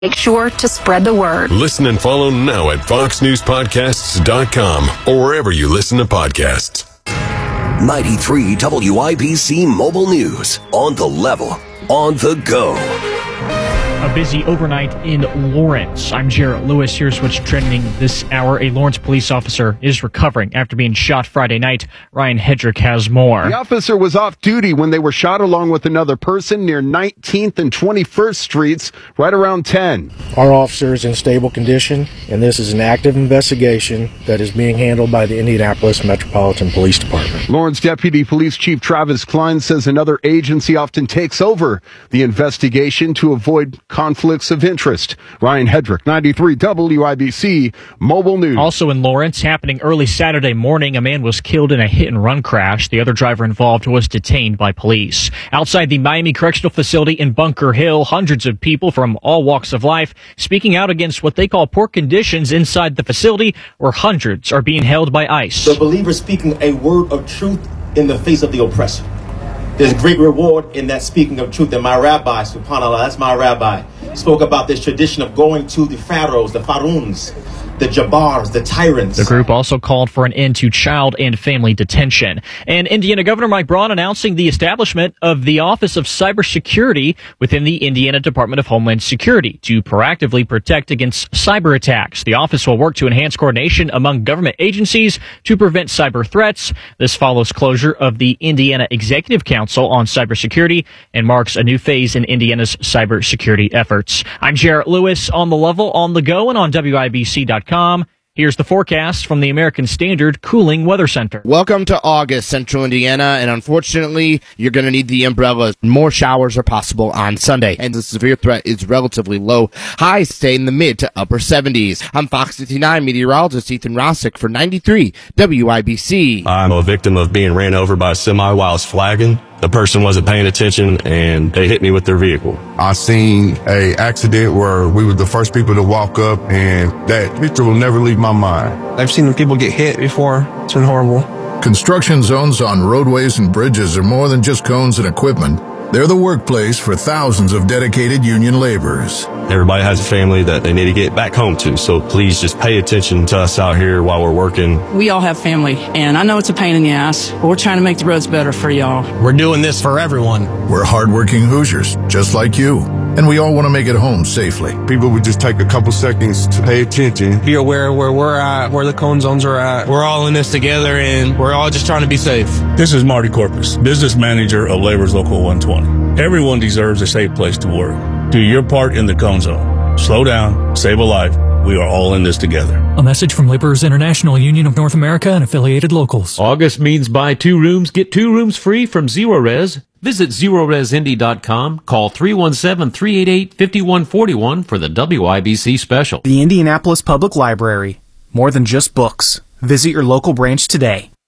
Make sure to spread the word. Listen and follow now at foxnewspodcasts.com or wherever you listen to podcasts. 93 WIBC Mobile News. On the level, on the go. A busy overnight in Lawrence. I'm Jarrett Lewis. Here's what's trending this hour. A Lawrence police officer is recovering after being shot Friday night. Ryan Hedrick has more. The officer was off duty when they were shot along with another person near 19th and 21st Streets, right around 10. Our officer is in stable condition, and this is an active investigation that is being handled by the Indianapolis Metropolitan Police Department. Lawrence Deputy Police Chief Travis Klein says another agency often takes over the investigation to avoid conflicts of interest. Ryan Hedrick, 93 WIBC Mobile News. Also in Lawrence, happening early Saturday morning, a man was killed in a hit-and-run crash. The other driver involved was detained by police. Outside the Miami Correctional Facility in Bunker Hill, hundreds of people from all walks of life speaking out against what they call poor conditions inside the facility, where hundreds are being held by ICE. The believer speaking a word of truth in the face of the oppressor. There's great reward in that speaking of truth. And my rabbi, subhanAllah, that's my rabbi, spoke about this tradition of going to the pharaohs, the Faruns, the Jabbars, the tyrants. The group also called for an end to child and family detention. And Indiana Governor Mike Braun announcing the establishment of the Office of Cybersecurity within the Indiana Department of Homeland Security to proactively protect against cyber attacks. The office will work to enhance coordination among government agencies to prevent cyber threats. This follows closure of the Indiana Executive Council on Cybersecurity and marks a new phase in Indiana's cybersecurity efforts. I'm Jarrett Lewis, on the level, on the go, and on WIBC.com. Here's the forecast from the American Standard Cooling Weather Center. Welcome to August, Central Indiana, and unfortunately, you're going to need the umbrellas. More showers are possible on Sunday, and the severe threat is relatively low. Highs stay in the mid to upper 70s. I'm Fox 59 meteorologist Ethan Rossick for 93 WIBC. I'm a victim of being ran over by a semi while I was flagging. The person wasn't paying attention, and they hit me with their vehicle. I seen a accident where we were the first people to walk up, and that picture will never leave my mind. I've seen people get hit before. It's been horrible. Construction zones on roadways and bridges are more than just cones and equipment. They're the workplace for thousands of dedicated union laborers. Everybody has a family that they need to get back home to, so please just pay attention to us out here while we're working. We all have family, and I know it's a pain in the ass, but we're trying to make the roads better for y'all. We're doing this for everyone. We're hardworking Hoosiers, just like you, and we all want to make it home safely. People would just take a couple seconds to pay attention. Be aware of where we're at, where the cone zones are at. We're all in this together, and we're all just trying to be safe. This is Marty Corpus, business manager of Labor's Local 120. Everyone deserves a safe place to work. Do your part in the cone zone. Slow down, save a life. We are all in this together. A message from Laborers International Union of North America and affiliated locals. August means buy 2 rooms, get 2 rooms free from Zero Res. Visit ZeroResIndy.com. Call 317-388-5141 for the WIBC special. The Indianapolis Public Library. More than just books. Visit your local branch today.